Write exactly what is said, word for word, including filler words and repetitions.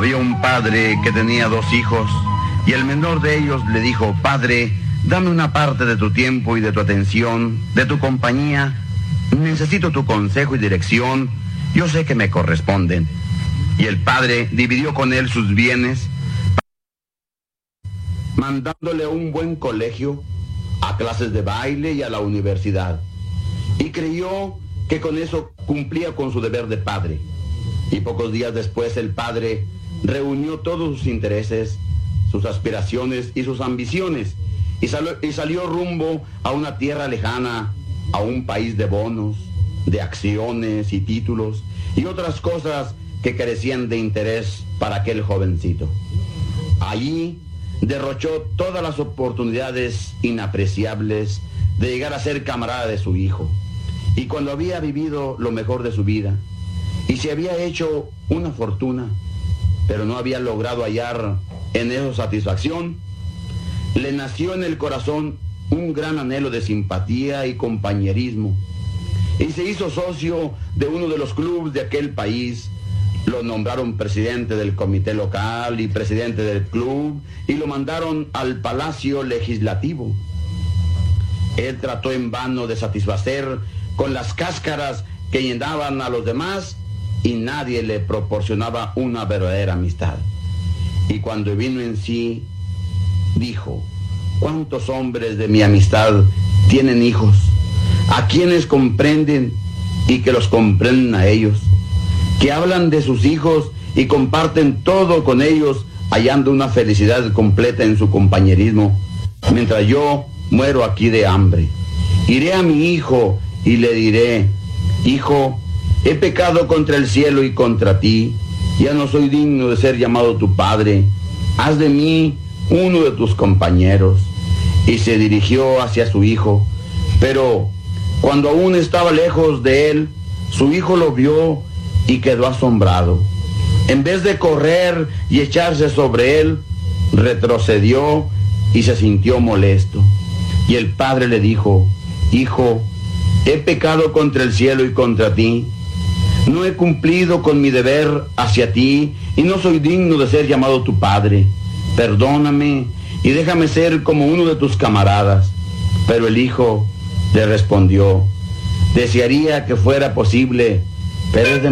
Había un padre que tenía dos hijos y el menor de ellos le dijo: padre, dame una parte de tu tiempo y de tu atención, de tu compañía. Necesito tu consejo y dirección. Yo sé que me corresponden. Y el padre dividió con él sus bienes, mandándole a un buen colegio, a clases de baile y a la universidad. Y creyó que con eso cumplía con su deber de padre. Y pocos días después el padre reunió todos sus intereses, sus aspiraciones y sus ambiciones, y salió, y salió rumbo a una tierra lejana, a un país de bonos, de acciones y títulos y otras cosas que carecían de interés para aquel jovencito. Allí derrochó todas las oportunidades inapreciables de llegar a ser camarada de su hijo. Y cuando había vivido lo mejor de su vida y se había hecho una fortuna, pero no había logrado hallar en eso satisfacción, le nació en el corazón un gran anhelo de simpatía y compañerismo, y se hizo socio de uno de los clubes de aquel país. Lo nombraron presidente del comité local y presidente del club, y lo mandaron al Palacio Legislativo. Él trató en vano de satisfacer con las cáscaras que llenaban a los demás, y nadie le proporcionaba una verdadera amistad. Y cuando vino en sí, dijo: ¿cuántos hombres de mi amistad tienen hijos, a quienes comprenden y que los comprenden a ellos, que hablan de sus hijos y comparten todo con ellos, hallando una felicidad completa en su compañerismo, mientras yo muero aquí de hambre? Iré a mi hijo y le diré: hijo, he pecado contra el cielo y contra ti, ya no soy digno de ser llamado tu padre, haz de mí uno de tus compañeros. Y se dirigió hacia su hijo, pero cuando aún estaba lejos de él, su hijo lo vio y quedó asombrado. En vez de correr y echarse sobre él, retrocedió y se sintió molesto. Y el padre le dijo: hijo, he pecado contra el cielo y contra ti. No he cumplido con mi deber hacia ti y no soy digno de ser llamado tu padre. Perdóname y déjame ser como uno de tus camaradas. Pero el hijo le respondió: desearía que fuera posible, pero es de